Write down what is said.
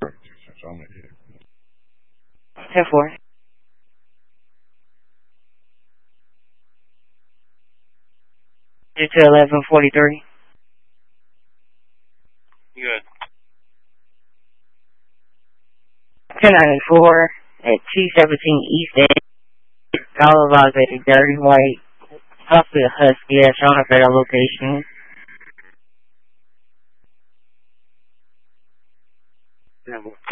on the hit. 10-4. Due to 1143. Good. 1094 at 217 East End. All of us at a dirty white. Possibly a husky at showing up at our location. Yeah,